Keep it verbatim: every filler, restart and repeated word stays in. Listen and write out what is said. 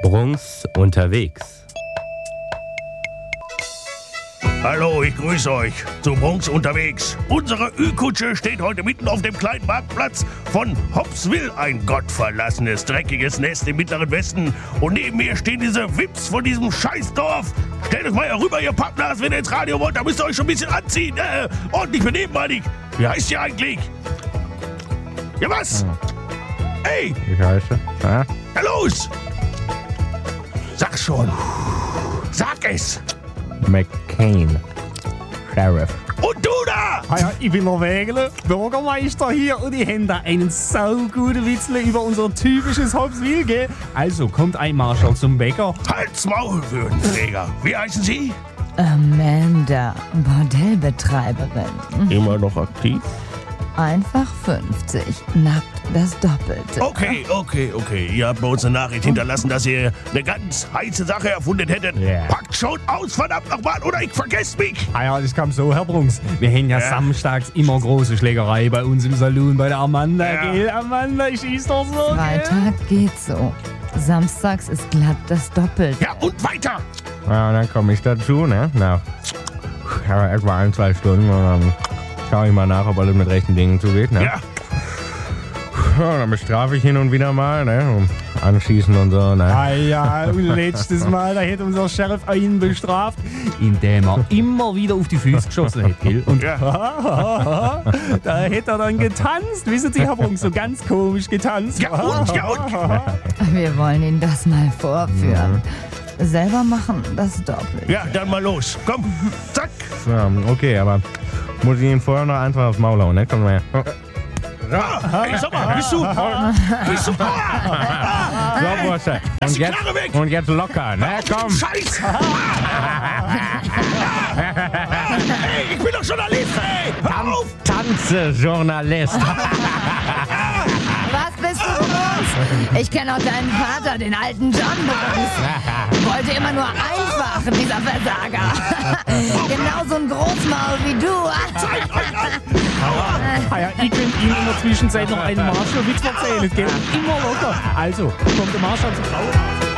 Brunks unterwegs. Hallo, ich grüße euch zu Brunks unterwegs. Unsere Ü-Kutsche steht heute mitten auf dem kleinen Marktplatz von Hopswil, ein gottverlassenes, dreckiges Nest im Mittleren Westen. Und neben mir stehen diese Wips von diesem Scheißdorf. Stellt euch mal herüber, ihr Pappnas, wenn ihr ins Radio wollt, da müsst ihr euch schon ein bisschen anziehen. Äh, ordentlich benehmen, meine ich. Wie heißt ihr eigentlich? Ja, was? Hm. Hey! Wie heißt er? Ja? Na los! Sag schon. Sag es! McCain. Sheriff. Und du da! Ah ja, ich bin der Wägele, Bürgermeister hier und ich habe da einen sauguten Witzle über unser typisches Hopswil, gell? Also kommt ein Marschall zum Bäcker. Halt's Maul, Würdenträger. Wie heißen Sie? Amanda, Bordellbetreiberin. Immer noch aktiv? Einfach fünfzig, nackt das Doppelte. Okay, okay, okay. Ihr habt bei uns eine Nachricht hinterlassen, dass ihr eine ganz heiße Sache erfunden hättet. Ja. Packt schon aus, verdammt nochmal, oder ich vergesse mich. Ah ja, das kam so, Herr Brunks. Wir haben ja, Ja. samstags immer große Schlägerei bei uns im Saloon bei der Amanda, Ja. gell? Amanda, ich schieß doch so, gell? Freitag geht so. Samstags ist glatt das Doppelte. Ja, und weiter. Ja, dann komme ich dazu, ne? Na, ja, etwa ein, zwei Stunden und dann schaue ich mal nach, ob alles mit rechten Dingen zugeht, ne? Ja, Ja, dann bestrafe ich hin und wieder mal, ne? Und anschießen und so, ne? Ah ja, und letztes Mal, da hätte unser Sheriff einen bestraft, indem er immer wieder auf die Füße geschossen hätte, gell? Und ja. da hätte er dann getanzt, wissen Sie, Herr Brunks, so ganz komisch getanzt. Ja, und, ja, und. Wir wollen Ihnen das mal vorführen. Selber machen das Doppelte. Ja, dann mal los. Komm, zack. Ja, okay, aber muss ich ihn vorher noch einfach aufs Maul hauen, ne? Komm mal her. Ah, ey, sag mal, bist du? Bist du? Ah, So, Bursche. Lass Und die jetzt, Knarre weg. und jetzt locker, ne? Komm. Scheiß! Ey, ich bin doch Journalist, ey! Hör auf! Tanze, Journalist. Was bist du los? Ich kenne auch deinen Vater, den alten John Brunks. Wollte immer nur einfach, dieser Versager. Genauso ein Großmaul wie du. Ah ja, ich könnte Ihnen in der Zwischenzeit noch einen Marshall-Witz erzählen, gell? Immer locker. Also, kommt der Marshall zur Frau.